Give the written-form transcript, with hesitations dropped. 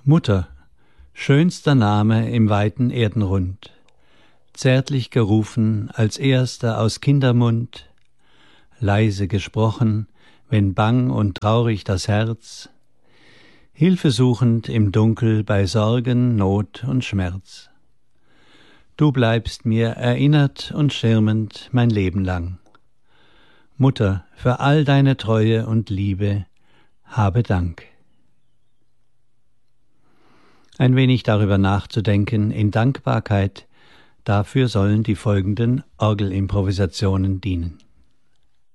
Mutter, schönster Name im weiten Erdenrund, zärtlich gerufen als erster aus Kindermund, leise gesprochen, wenn bang und traurig das Herz, hilfesuchend im Dunkel bei Sorgen, Not und Schmerz. Du bleibst mir erinnert und schirmend mein Leben lang. Mutter, für all deine Treue und Liebe, habe Dank. Ein wenig darüber nachzudenken in Dankbarkeit, dafür sollen die folgenden Orgelimprovisationen dienen.